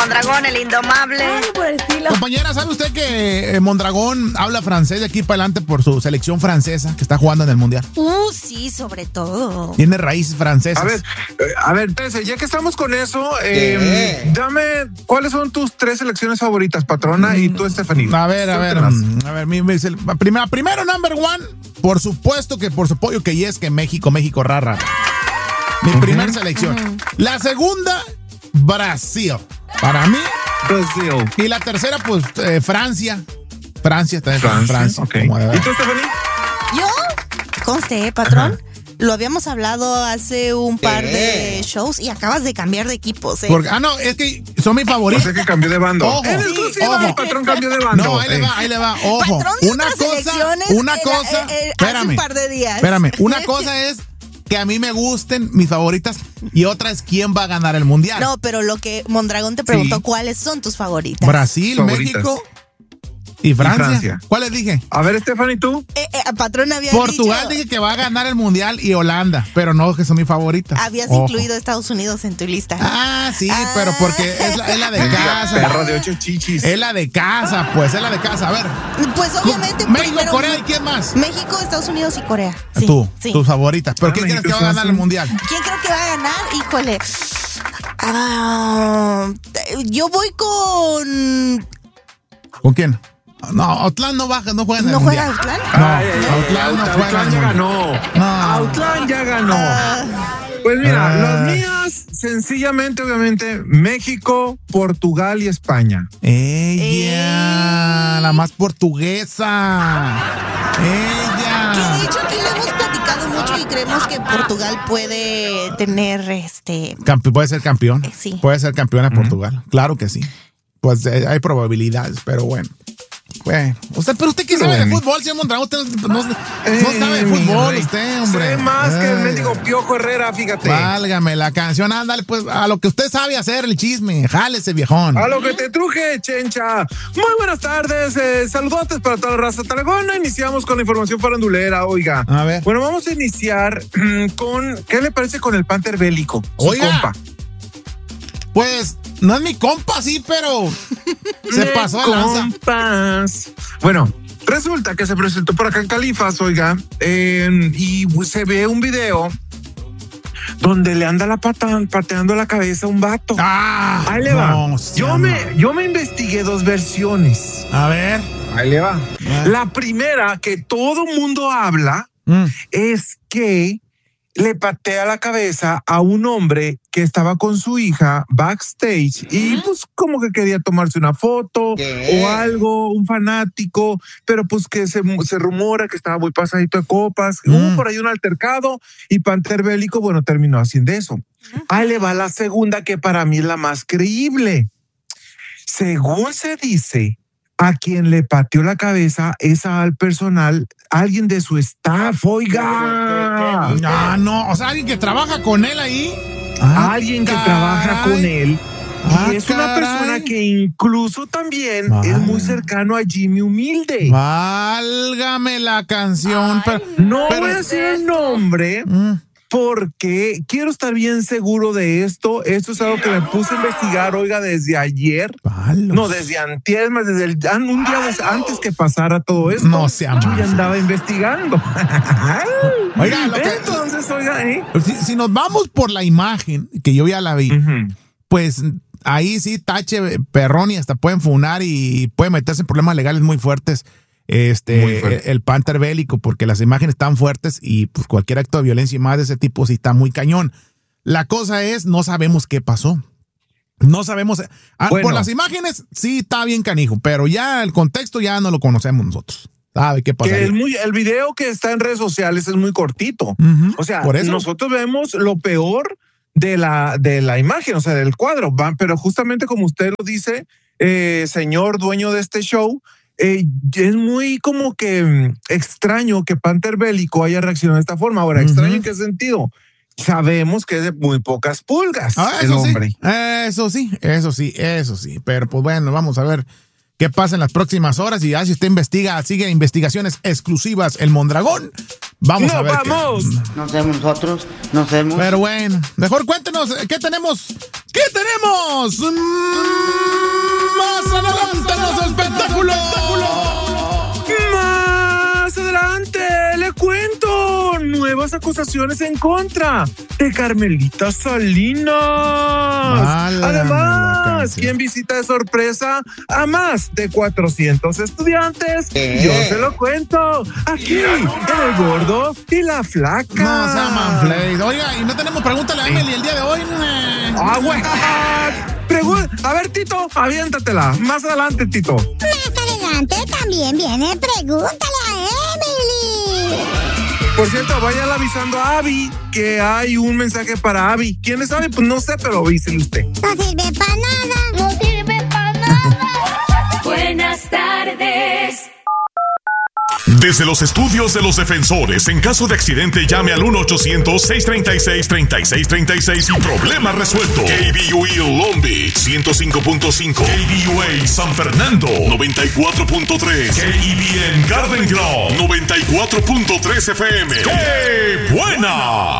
Mondragón, el indomable. Algo por el estilo. Compañera, ¿sabe usted que Mondragón habla francés de aquí para adelante por su selección francesa que está jugando en el Mundial? Sí, sobre todo. Tiene raíces francesas. A ver, espérense, ya que estamos con eso, dame, ¿cuáles son tus 3 selecciones favoritas, patrona, y tú, Estefanía? A ver, primero, number one, por supuesto que por su pollo que es que México, rara. Mi primer selección. La segunda, Brasil. Para mí, Brasil. Y la tercera, pues, Francia. Francia también. Francia. Okay. ¿Y tú, Estefanía? Yo, conste, patrón. Lo habíamos hablado hace un par de shows y acabas de cambiar de equipos, ¿eh? No, es que son mis favoritos. O sea que cambió de bando. Ojo, el patrón cambió de bando. No, ahí le va. Ojo. Patrón de Una cosa. Hace un par de días. Espérame. Una cosa es que a mí me gusten mis favoritas y otra es quién va a ganar el Mundial. No, pero lo que Mondragón te preguntó, ¿cuáles son tus favoritas? Brasil, México y Francia. ¿Cuáles dije? A ver, Stephanie, ¿tú? Patrón había Portugal dicho, dije que va a ganar el Mundial y Holanda, pero no que son mis favoritas. Habías incluido Estados Unidos en tu lista. Sí, pero porque es la de casa. Perra de 8 chichis. Es la de casa, pues, es la de casa. A ver. Pues obviamente. México, Corea y ¿quién más? México, Estados Unidos y Corea. Sí, sí. Tus favoritas. ¿Pero quién crees que va a ganar el Mundial? ¿Quién creo que va a ganar? Híjole. Yo voy con... ¿Con quién? No, Autlán no baja, no juega en el Mundial. ¿No juega Autlán? No, Autlán no juega. Autlán ya ganó. Autlán ya ganó. Pues mira, las mías, sencillamente, obviamente, México, Portugal y España. Ella, la más portuguesa. Ella. Que de hecho aquí lo hemos platicado mucho y creemos que Portugal puede tener puede ser campeón. Sí. Puede ser campeona Portugal. Claro que sí. Pues hay probabilidades, pero bueno. Bueno, pero usted qué sabe de fútbol, señor Mondragón, usted no sabe de fútbol, usted, hombre. Sé más que el mendigo Piojo Herrera, fíjate. Válgame la canción, ándale, pues a lo que usted sabe hacer, el chisme, jálese, viejón. A lo que te truje, chencha. Muy buenas tardes, saludotes para toda la raza talagona. Iniciamos con la información farandulera, oiga. A ver. Bueno, vamos a iniciar con, ¿qué le parece con el Panther Bélico? Oiga. Compa. Pues, no es mi compa, sí, pero se pasó a lanza. Compas. Bueno, resulta que se presentó por acá en Califas, oiga, y se ve un video donde le anda pateando la cabeza a un vato. Ahí le va. Yo me investigué 2 versiones. A ver. Ahí le va. La primera que todo mundo habla es que le patea la cabeza a un hombre que estaba con su hija backstage y pues como que quería tomarse una foto o algo, un fanático, pero pues que se rumora que estaba muy pasadito de copas. Hubo por ahí un altercado y Panther Bélico, bueno, terminó haciendo eso. Ahí le va la segunda, que para mí es la más creíble. Según se dice, a quien le pateó la cabeza es al personal, alguien de su staff, oiga. No, o sea, alguien que trabaja con él ahí. Alguien que trabaja con él. Y es una persona que incluso también es muy cercano a Jimmy Humilde. Válgame la canción. No voy a decir el nombre. Porque quiero estar bien seguro de esto. Esto es algo que me puse a investigar, oiga, desde ayer. No, desde antier, más desde un día antes que pasara todo esto. No se ama. Yo ya andaba investigando. Oiga, entonces, oiga, si nos vamos por la imagen, que yo ya la vi, pues ahí sí, tache perrón y hasta pueden funar y pueden meterse en problemas legales muy fuertes. El Panther Bélico, porque las imágenes están fuertes y pues cualquier acto de violencia y más de ese tipo sí está muy cañón. La cosa es, no sabemos qué pasó. No sabemos. Por las imágenes sí está bien canijo, pero ya el contexto ya no lo conocemos nosotros. ¿Sabe qué pasa? El video que está en redes sociales es muy cortito. O sea, nosotros vemos lo peor de la imagen, o sea, del cuadro. Pero justamente como usted lo dice, señor dueño de este show, es muy como que extraño que Panther Bélico haya reaccionado de esta forma. Ahora, ¿extraño en qué sentido? Sabemos que es de muy pocas pulgas el hombre. Eso sí. Pero pues bueno, vamos a ver qué pasa en las próximas horas. Y ya si usted investiga, sigue investigaciones exclusivas el Mondragón. Vamos a ver. No sabemos nosotros, no sabemos. Pero bueno, mejor cuéntenos, ¿qué ¿Qué tenemos? Más adelante en los espectáculos. Más adelante le cuento nuevas acusaciones en contra de Carmelita Salinas. Además, ¿quién visita de sorpresa a más de 400 estudiantes? Yo se lo cuento aquí en El Gordo y la Flaca. No, sea manflade. Oiga, y no tenemos pregúntale a Emily el día de hoy. Güey. A ver, Tito, aviéntatela. Más adelante, Tito. Más adelante también viene Pregúntale a Emily. Por cierto, vayan avisando a Abby que hay un mensaje para Abby. ¿Quién es Abby? Pues no sé, pero avísele usted. No sirve para nada. No sirve para nada. Buenas tardes. Desde los estudios de los defensores, en caso de accidente, llame al 1-800-636-3636 y problema resuelto. KBUE Long Beach 105.5, KBUA San Fernando 94.3, KEBN Garden Grove 94.3 FM. ¡Qué buena!